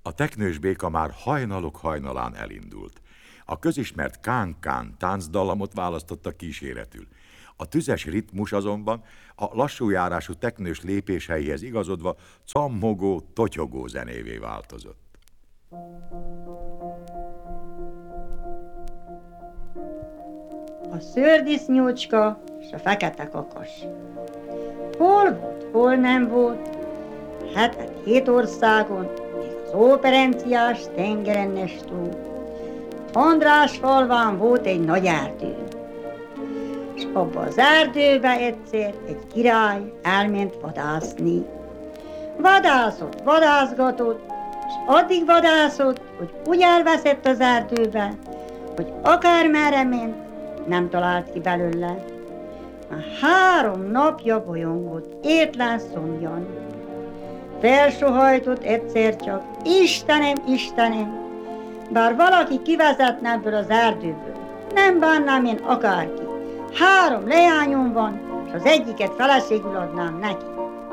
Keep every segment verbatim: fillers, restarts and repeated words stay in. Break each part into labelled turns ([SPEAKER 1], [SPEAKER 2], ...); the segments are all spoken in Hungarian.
[SPEAKER 1] A teknős béka már hajnalok hajnalán elindult. A közismert kán-kán táncdallamot választotta kíséretül. A tüzes ritmus azonban a lassú járású teknős lépéseihez igazodva cammogó, totyogó zenévé változott.
[SPEAKER 2] A szőrdisznócska és a fekete kakas. Hol volt, hol nem volt, hetek hét országon, még az óperenciás tengerennes túl. András falván volt egy nagy erdő, és abba az erdőbe egyszer egy király elment vadászni. Vadászott, vadászgatott, és addig vadászott, hogy úgy elveszett az erdőbe, hogy akármerre ment, nem talált ki belőle. Már három napja bolyongott, étlen szomjan. Felsohajtott egyszer csak, Istenem, Istenem, bár valaki kivezetne ebből az erdőből, nem bánnám én akárki. Három leányom van, és az egyiket feleségül adnám neki.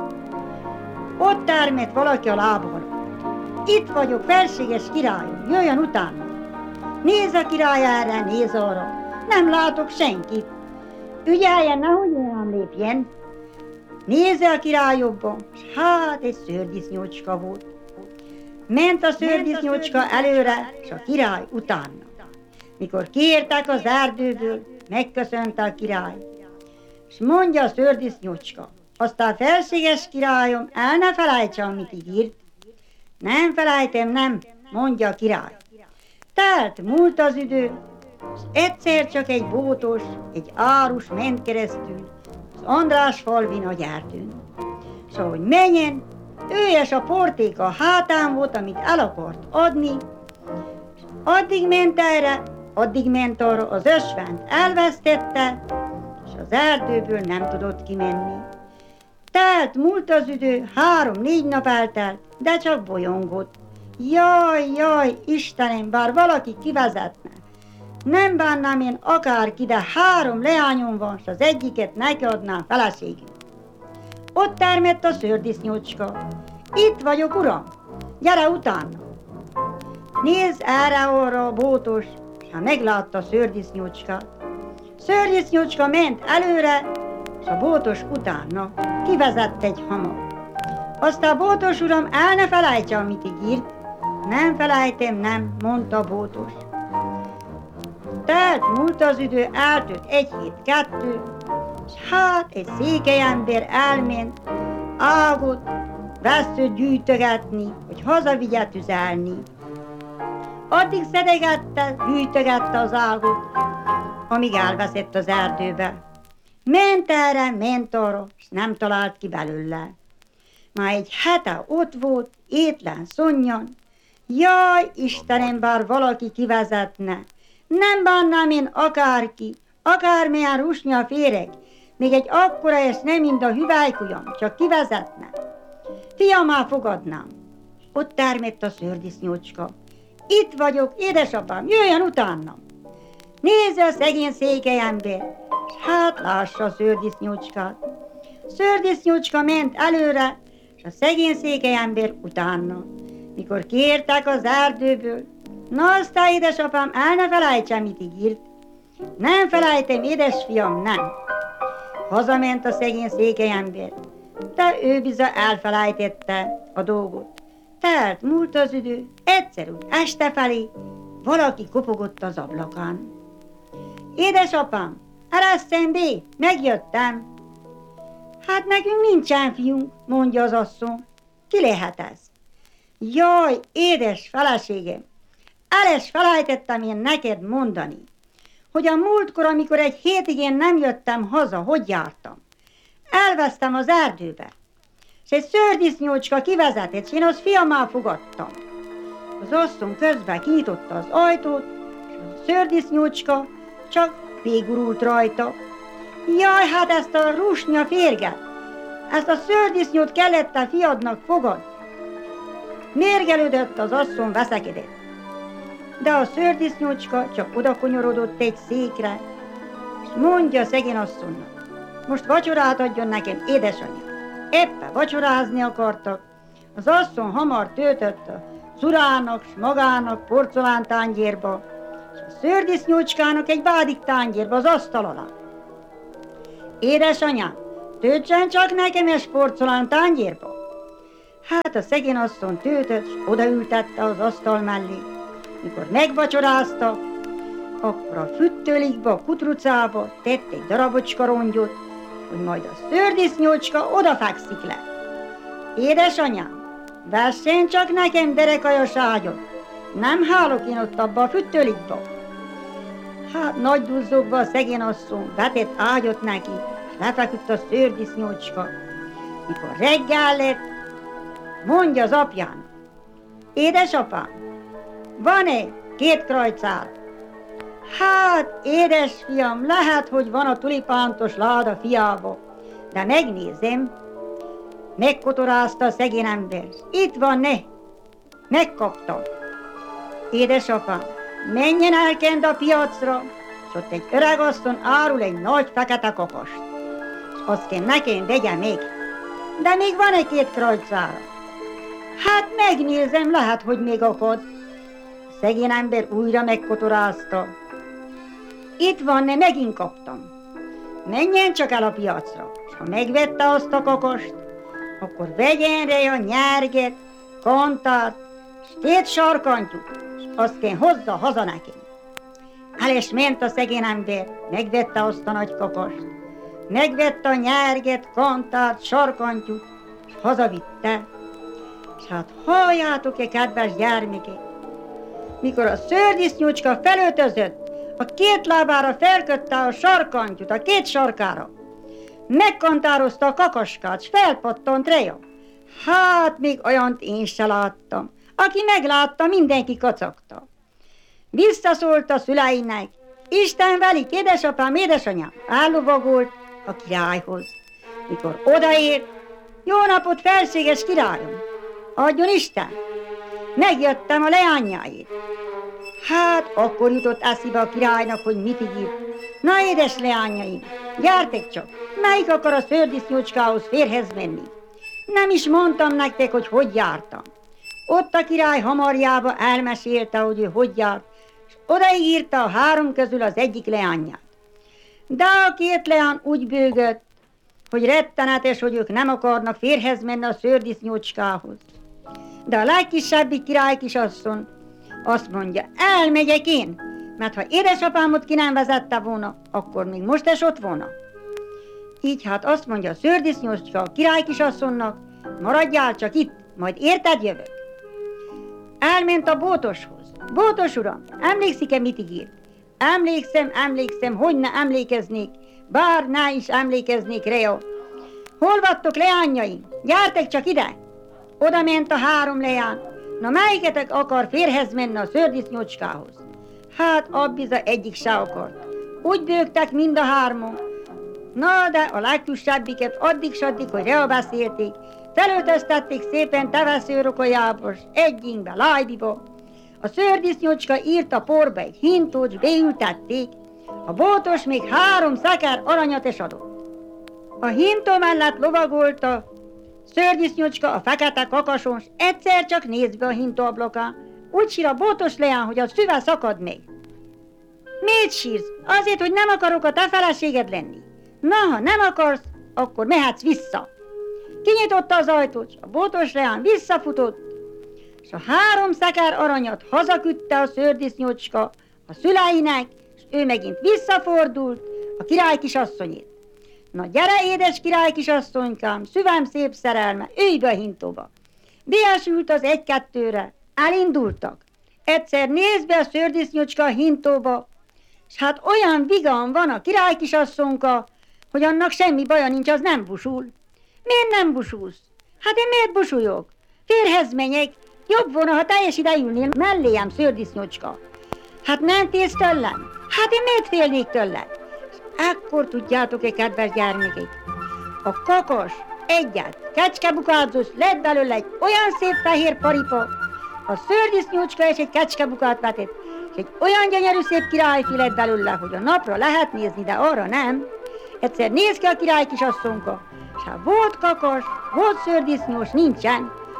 [SPEAKER 2] Ott termett valaki a lába alatt. Itt vagyok, felséges királyom, jöjjön utána. Néz a király erre, néz arra, nem látok senkit. Ügyeljen, nehogy olyan lépjen. Nézze a király jobban, és hát egy szőrdisznócska volt. Ment a szőrdisznócska előre, és a király utána. Mikor kiértek az erdőből, megköszönte a király. És mondja a szőrdisznócska, aztán felséges királyom, el ne felejtse, amit ígért. Nem felejtem, nem, mondja a király. Telt múlt az idő, és egyszer csak egy bótos, egy árus ment keresztül az András falvi nagy erdőn. És ahogy menjen, ő és a portéka hátán volt, amit el akart adni, és addig ment erre, addig ment arra, az ösvényt elvesztette, és az erdőből nem tudott kimenni. Telt múlt az idő, három-négy nap eltelt, de csak bolyongott. Jaj, jaj, Istenem, bár valaki kivezetne. Nem bánnám én akárki, de három leányom van, s az egyiket neki adnám feleségül. Ott termett a szőrdisznócska. Itt vagyok, uram, gyere utána. Nézz erre-arra a bótos, s ha meglátta a szőrdisznócskát. Szőrdisznócska ment előre, és a bótos utána kivezett egy hamar. Aztán bótos uram, el ne felejtse, amit ígért. Nem felejtem, nem, mondta a bótos. Telt múlt az idő, eltűnt egy hét, kettő, és hát egy székely ember elment, ágot, veszőt gyűjtögetni, hogy hazavigye tüzelni. Addig szedegette, gyűjtögette az ágot, amíg elveszett az erdőbe. Ment erre, ment arra, és nem talált ki belőle. Már egy hete ott volt, étlen, szonnyan. Jaj, Istenem, bár valaki kivezetne. Nem bánnám én akárki, akármilyen rusnya féreg, még egy akkora és nem mind a hüvelykujjam, csak kivezetne. Fiamá fogadnám. Ott termett a szőrdisznócska. Itt vagyok, édesapám, jöjjön utánam. Nézze a szegény székely ember, és hát lássa a szőrdisznócskát. Szőrdisznócska ment előre, és a szegény székely ember utána. Mikor kiértek az erdőből, na aztán édesapám, el ne felejtse, mit ígért. Nem felejtem, édesfiam, nem. Hazament a szegény székely ember, de ő bizony elfelejtette a dolgot. Telt múlt az idő, egyszer úgy este felé, valaki kopogott az ablakán. Édesapám, eresszen bé, megjöttem. Hát nekünk nincsen fiunk, mondja az asszony. Ki lehet ez? Jaj, édes feleségem, el is felejtettem én neked mondani, hogy a múltkor, amikor egy hétig én nem jöttem haza, hogy jártam. Elvesztem az erdőbe, és egy szőrdisznócska kivezetett, és én az fiammal fogadtam. Az asszony közben kinyitotta az ajtót, és a szőrdisznócska csak végurult rajta. Jaj, hát ezt a rusnya férget, ezt a szőrdisznót kellett a fiadnak fogadni. Mérgelődött, az asszony veszekedett. De a szőrdisznócska csak odakonyorodott egy székre, és mondja a szegény asszonynak, most vacsorát adjon nekem, édesanyja. Éppen vacsorázni akartak, az asszony hamar töltött a curának, s magának porcelántányérba, és a szőrdisznócskának egy vádik tányérba az asztal alá. Édesanyám, töltsen csak nekem egy porcelántányérba. Hát a szegény asszony töltött, s odaültette az asztal mellé. Mikor megvacsorázta, akkor a füttölikbe, a kutrucába tett egy darabocska rongyot, hogy majd a szőrdisznócska odafekszik le. Édesanyám, vessen csak nekem derekajas ágyat, nem hálok én ott abba a füttölikbe. Hát nagy duzzogva a szegény asszony vetett ágyat neki, és lefeküdt a szőrdisznócska. Mikor reggel lett, mondja az apján: édesapám, van-e két krajcár? Hát, édesfiam, lehet, hogy van a tulipántos láda fiába, de megnézem. Megkotorázta a szegény ember. Itt van, ne, megkaptam. Édesapám, menjen el kend a piacra, és ott egy öreg asszony árul egy nagy fekete kakast. És azt kell nekem vegye meg. De még van egy két krajcára. Hát megnézem, lehet, hogy még akad. A szegény ember újra megkotorázta. Itt van, ne, megint kaptam. Menjen csak el a piacra, és ha megvette azt a kakast, akkor vegyen rá a nyerget, kantát, és két sarkantyút, és azt kell hozza haza nekem. El is ment a szegény ember, megvette azt a nagy kakast, megvette a nyerget, kantát, sarkantyút, és hazavitte. És hát halljátok-e, kedves gyermekek, mikor a szőrdisznócska felöltözött, a két lábára felkötte a sarkantyút, a két sarkára, megkantározta a kakaskát, s felpattant reja. Hát még olyant én se láttam. Aki meglátta, mindenki kacagta. Visszaszólt a szüleinek: Isten velik, édesapám, édesanyám. Ellovagolt a királyhoz. Mikor odaért: jó napot, felséges királyom! Adjon Isten! Megjöttem a leányáért. Hát akkor jutott eszébe a királynak, hogy mit ígér. Na, édes leányaim, gyertek csak, melyik akar a szőrdisznócskához férhez menni? Nem is mondtam nektek, hogy hogy jártam. Ott a király hamarjába elmesélte, hogy ő hogy járt, és odaígírta a három közül az egyik leányát. De a két leány úgy bőgött, hogy rettenetes, hogy ők nem akarnak férhez menni a szőrdisznócskához. De a legkisebbik király kisasszony azt mondja: elmegyek én, mert ha édesapámot ki nem vezette volna, akkor még most is ott volna. Így hát azt mondja a szőrdisznócska a király kisasszonynak: maradjál csak itt, majd érted jövök. Elment a bótoshoz. Bótos uram, emlékszik-e, mit ígért? Emlékszem, emlékszem, hogy ne emlékeznék, bár ne is emlékeznék rá. Hol vattok, leányaim? Gyertek csak ide! Oda ment a három leány. Na, melyiketek akar férhez menni a szőrdisznócskához? Hát abbiza egyik se akart. Úgy bőgtek mind a hárman. Na, de a legkisebbiket addig s addig, hogy rea beszélték, felöltöztették szépen teveszőrokolyába, s egyikbe, lájdiba. A szőrdisznócska írt a porba egy hintót, s beültették. A bótos még három szeker aranyat is adott. A hintó mellett lovagolt a szőrdisznócska a fekete kakason, s egyszer csak néz be a hintó ablakán. Úgy sír a bótos leány, hogy a szüve szakad meg. Miért sírsz? Azért, hogy nem akarok a te feleséged lenni. Na, ha nem akarsz, akkor mehetsz vissza. Kinyitotta az ajtót, s a bótos leány visszafutott, és a három szeker aranyat hazaküldte a szőrdisznócska a szüleinek, és ő megint visszafordult a király kisasszonyét. Na, gyere, édes király kisasszonykám, szívem szép szerelme, ülj be a hintóba. Beesült az egy-kettőre, elindultak. Egyszer nézd be a szőrdisznócska a hintóba, és hát olyan vigan van a király kisasszonka, hogy annak semmi baja nincs, az nem busul. Miért nem busulsz? Hát én miért busuljok? Férhez menjek, jobb volna, ha te is ide ülnél melléjem, szőrdisznócska. Hát nem félsz tőlem? Hát én miért félnék tőled? Ekkor tudjátok-e, kedves gyermekek, a kakas egyet kecskebukázós lett belőle egy olyan szép fehér paripa, a szőrdisznócska és egy kecskebukát vetett, és egy olyan gyönyörű szép királyfi lett belőle, hogy a napra lehet nézni, de arra nem. Egyszer néz ki a király kisasszonka, és ha volt kakas, volt szőrdisznós, nincsen.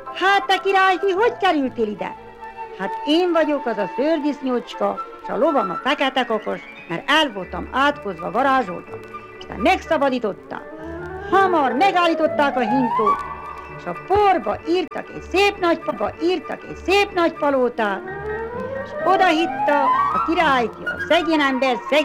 [SPEAKER 2] Hát te királyfi, hogy kerültél ide? Hát én vagyok az a szőrdisznócska, és a lovam a fekete kokos, mert el voltam átkozva, varázsoltam. Aztán megszabadítottál. Hamar megállították a hintót, és a porba írtak egy szép nagy papa, írtak egy szép nagy palótát, és oda hitta a királyfi, a szegény ember, szegény